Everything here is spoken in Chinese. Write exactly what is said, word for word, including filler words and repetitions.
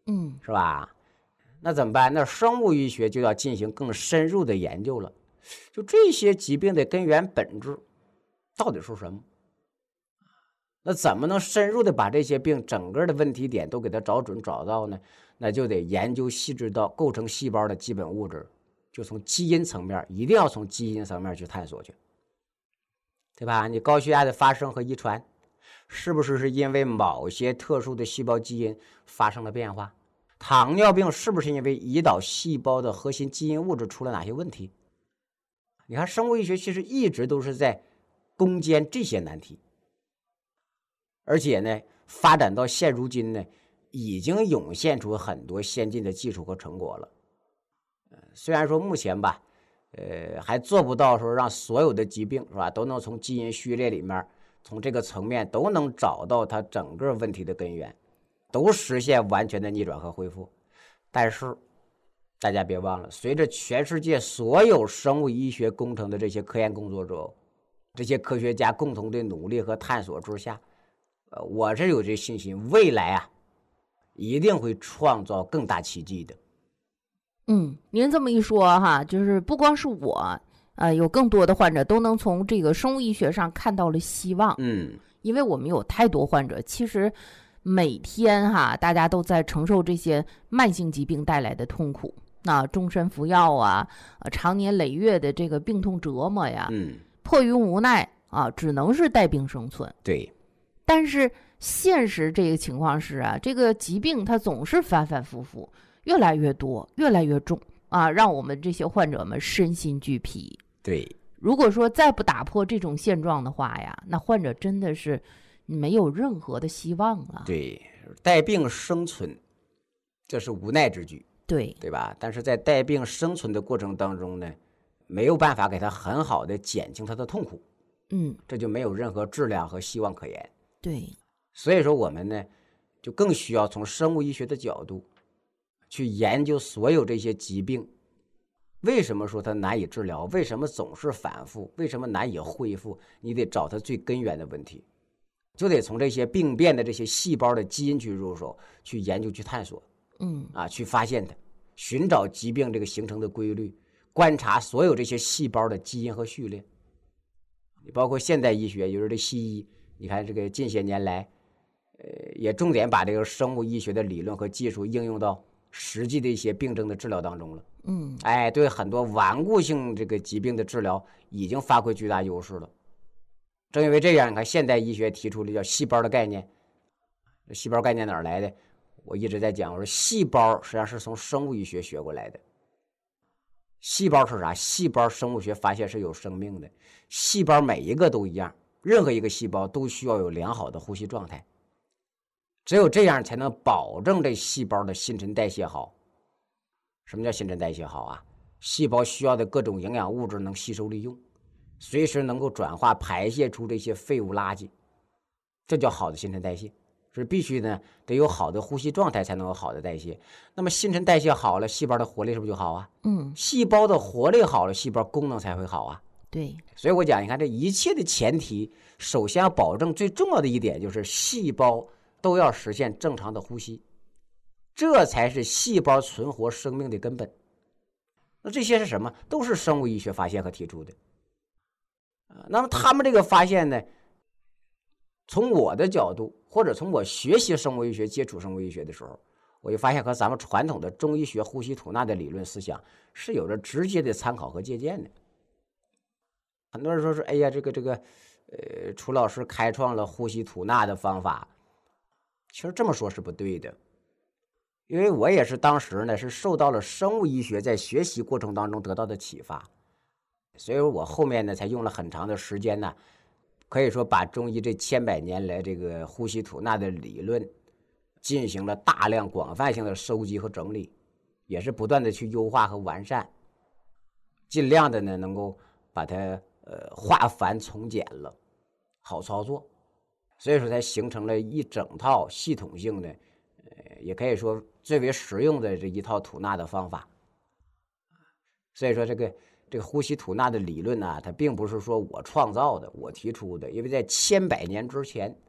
嗯， 是吧？那怎么办？那生物医学就要进行更深入的研究了，就这些疾病的根源本质到底是什么？那怎么能深入的把这些病整个的问题点都给它找准找到呢？那就得研究细致到构成细胞的基本物质，就从基因层面，一定要从基因层面去探索去，对吧？你高血压的发生和遗传，是不是是因为某些特殊的细胞基因发生了变化？糖尿病是不是因为胰岛细胞的核心基因物质出了哪些问题？你看，生物医学其实一直都是在攻坚这些难题，而且呢，发展到现如今呢，已经涌现出很多先进的技术和成果了。呃，虽然说目前吧，呃，还做不到说让所有的疾病是吧，都能从基因序列里面，从这个层面都能找到它整个问题的根源，都实现完全的逆转和恢复。但是大家别忘了，随着全世界所有生物医学工程的这些科研工作者、这些科学家共同的努力和探索之下，呃，我是有这信心，未来啊，一定会创造更大奇迹的。 嗯，您这么一说哈，就是不光是我，呃，有更多的患者都能从这个生物医学上看到了希望。 嗯， 因为我们有太多患者，其实每天哈，大家都在承受这些慢性疾病带来的痛苦，那终身服药啊，呃，长年累月的这个病痛折磨呀， 嗯， 迫于无奈啊，只能是带病生存。 对， 但是现实这个情况是啊，这个疾病它总是反反复复，越来越多，越来越重啊，让我们这些患者们身心俱疲。 对， 如果说再不打破这种现状的话呀，那患者真的是没有任何的希望了。 对，带病生存，这是无奈之举， 对， 对吧？但是在带病生存的过程当中呢，没有办法给他很好的减轻他的痛苦， 嗯， 这就没有任何质量和希望可言。 对， 所以说我们呢，就更需要从生物医学的角度去研究所有这些疾病，为什么说它难以治疗？为什么总是反复？为什么难以恢复？你得找它最根源的问题，就得从这些病变的这些细胞的基因去入手，去研究、去探索， 嗯啊，去发现它，寻找疾病这个形成的规律，观察所有这些细胞的基因和序列。你包括现代医学，就是这西医，你看这个近些年来，呃，也重点把这个生物医学的理论和技术应用到实际的一些病症的治疗当中了。 嗯， 哎，对很多顽固性这个疾病的治疗已经发挥巨大优势了。正因为这样，你看现代医学提出了叫细胞的概念。细胞概念哪儿来的？我一直在讲，我说细胞实际上是从生物医学学过来的。细胞是啥？细胞生物学发现是有生命的，细胞每一个都一样，任何一个细胞都需要有良好的呼吸状态，只有这样才能保证这细胞的新陈代谢好。什么叫新陈代谢好啊？细胞需要的各种营养物质能吸收利用，随时能够转化排泄出这些废物垃圾，这叫好的新陈代谢。是必须呢得有好的呼吸状态才能有好的代谢。那么新陈代谢好了，细胞的活力是不是就好啊？ 嗯， 细胞的活力好了，细胞功能才会好啊。 对， 所以我讲，你看这一切的前提，首先要保证最重要的一点就是细胞都要实现正常的呼吸，这才是细胞存活生命的根本。那这些是什么？都是生物医学发现和提出的。那么他们这个发现呢，从我的角度，或者从我学习生物医学、接触生物医学的时候，我就发现和咱们传统的中医学呼吸吐纳的理论思想是有着直接的参考和借鉴的。很多人说是，哎呀，这个这个，呃，楚老师开创了呼吸吐纳的方法，其实这么说是不对的，因为我也是当时呢是受到了生物医学在学习过程当中得到的启发，所以我后面呢才用了很长的时间呢，可以说把中医这千百年来这个呼吸吐纳的理论进行了大量广泛性的收集和整理，也是不断的去优化和完善，尽量的呢能够把它呃化繁从简了，好操作，所以说才形成了一整套系统性的，呃也可以说最为实用的这一套吐纳的方法。所以说这个这个呼吸吐纳的理论呢、啊，它并不是说我创造的，我提出的，因为在千百年之前，